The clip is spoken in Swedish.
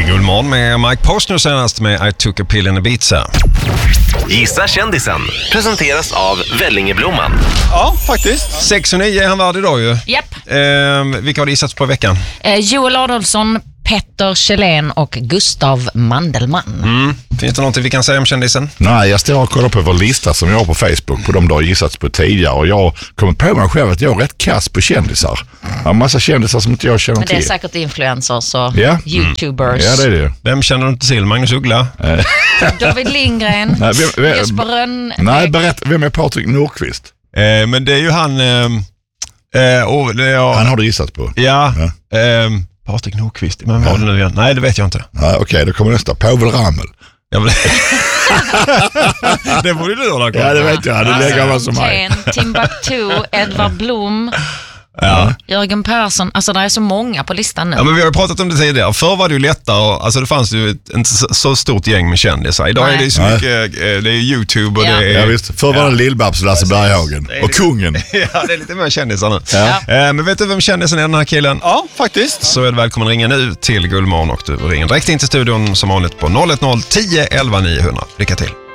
Guldmorgon med Mike Postner senast med I took a pill in Ibiza. Gissa kändisen presenteras av Vellingeblomman. Ja, faktiskt. 6-9 är han värd idag ju. Japp. Vilka har det gissats på i veckan? Joel Adolfsson, Petter Kjellén och Gustav Mandelmann. Finns det någonting vi kan säga om kändisen? Nej, jag står och kollar på vår lista som jag har på Facebook på de du har gissats på tidigare, och jag kommer på mig själv att jag är rätt kass på kändisar. Jag har en massa kändisar som inte jag känner Men det är till. säkert influencers och Ja. YouTubers. Ja, det är det. Vem känner du inte till? Magnus Uggla? David Lindgren, Nej, Jesper Rönn. nej, berätta, vem är Patrik Nordqvist? Men det är ju han... Han har du gissat på? Ja. Patrik Nordqvist. Men vad var det nu igen? Nej, det vet jag inte. Ja, okej, då kommer nästa. Povel Ramel. Det borde du ha. Ja, det vet jag. Det lägger man som mig. Timbuktu, Edvard Blom, Jörgen Persson. Alltså det är så många på listan nu. Ja, men vi har ju pratat om det tidigare. Förr var det ju lättare. Alltså det fanns ju inte så stort gäng med kändisar. Idag är det ju så mycket, det är YouTube och det är... Ja, visst. Förr var det Lill-Babs, Lasse Berghagen och kungen. Ja, det är lite mer kändisar nu. Ja. Men vet du vem kändisen är, den här killen? Ja, faktiskt. Så är det välkommen ringa nu till Guldmorgon, och du ringer direkt in till studion som vanligt på 010 11 900. Lycka till.